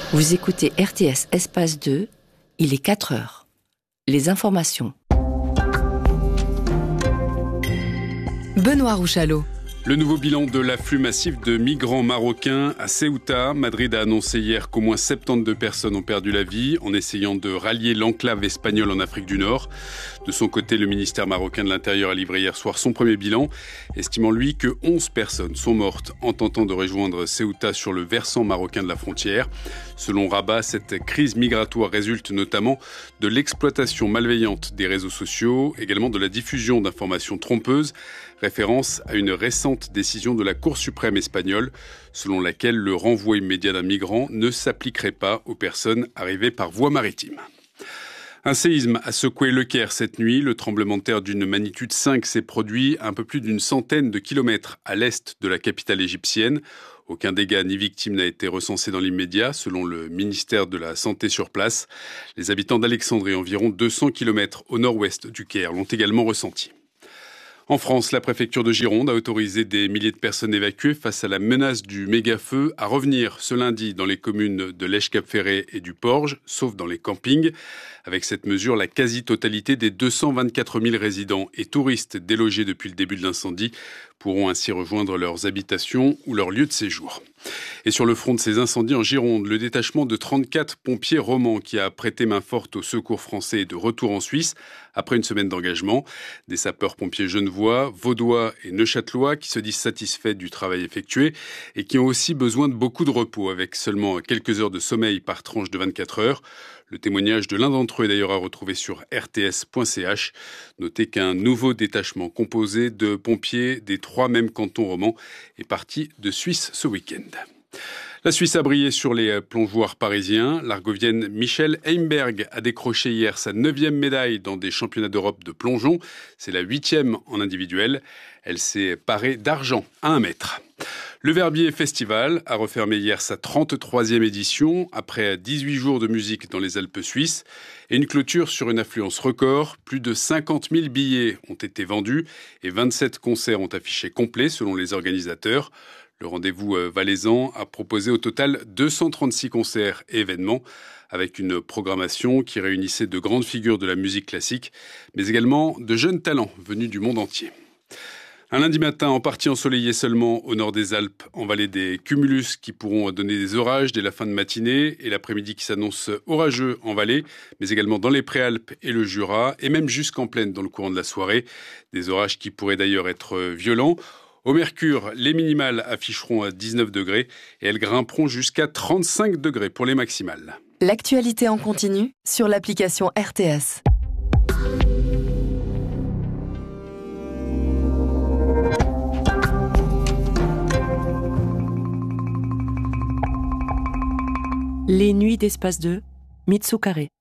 Vous écoutez RTS Espace 2, il est 4 heures. Les informations. Benoît Rouchalot. Le nouveau bilan de l'afflux massif de migrants marocains à Ceuta. Madrid a annoncé hier qu'au moins 72 personnes ont perdu la vie en essayant de rallier l'enclave espagnole en Afrique du Nord. De son côté, le ministère marocain de l'Intérieur a livré hier soir son premier bilan, estimant lui que 11 personnes sont mortes en tentant de rejoindre Ceuta sur le versant marocain de la frontière. Selon Rabat, cette crise migratoire résulte notamment de l'exploitation malveillante des réseaux sociaux, également de la diffusion d'informations trompeuses, référence à une récente décision de la Cour suprême espagnole, selon laquelle le renvoi immédiat d'un migrant ne s'appliquerait pas aux personnes arrivées par voie maritime. Un séisme a secoué Le Caire cette nuit. Le tremblement de terre d'une magnitude 5 s'est produit à un peu plus d'une centaine de kilomètres à l'est de la capitale égyptienne. Aucun dégât ni victime n'a été recensé dans l'immédiat, selon le ministère de la Santé sur place. Les habitants d'Alexandrie, environ 200 kilomètres au nord-ouest du Caire, l'ont également ressenti. En France, la préfecture de Gironde a autorisé des milliers de personnes évacuées face à la menace du méga-feu à revenir ce lundi dans les communes de Lèche-Cap-Ferré et du Porge, sauf dans les campings. Avec cette mesure, la quasi-totalité des 224 000 résidents et touristes délogés depuis le début de l'incendie pourront ainsi rejoindre leurs habitations ou leur lieu de séjour. Et sur le front de ces incendies en Gironde, le détachement de 34 pompiers romans qui a prêté main forte au secours français est de retour en Suisse après une semaine d'engagement. Des sapeurs-pompiers genevois, vaudois et neuchâtelois qui se disent satisfaits du travail effectué et qui ont aussi besoin de beaucoup de repos avec seulement quelques heures de sommeil par tranche de 24 heures. Le témoignage de l'un d'entre eux est d'ailleurs à retrouver sur rts.ch. Notez qu'un nouveau détachement composé de pompiers des 3 mêmes cantons romans est parti de Suisse ce week-end. La Suisse a brillé sur les plongeoirs parisiens. L'Argovienne Michelle Heimberg a décroché hier sa 9e médaille dans des championnats d'Europe de plongeon. C'est la 8e en individuel. Elle s'est parée d'argent à 1 mètre. Le Verbier Festival a refermé hier sa 33e édition après 18 jours de musique dans les Alpes suisses et une clôture sur une affluence record. Plus de 50 000 billets ont été vendus et 27 concerts ont affiché complet selon les organisateurs. Le rendez-vous valaisan a proposé au total 236 concerts et événements avec une programmation qui réunissait de grandes figures de la musique classique, mais également de jeunes talents venus du monde entier. Un lundi matin en partie ensoleillé seulement au nord des Alpes, en vallée des cumulus qui pourront donner des orages dès la fin de matinée et l'après-midi qui s'annonce orageux en vallée, mais également dans les Préalpes et le Jura et même jusqu'en plaine dans le courant de la soirée. Des orages qui pourraient d'ailleurs être violents. Au Mercure, les minimales afficheront à 19 degrés et elles grimperont jusqu'à 35 degrés pour les maximales. L'actualité en continu sur l'application RTS. Les nuits d'Espace 2, Mitsu Carré.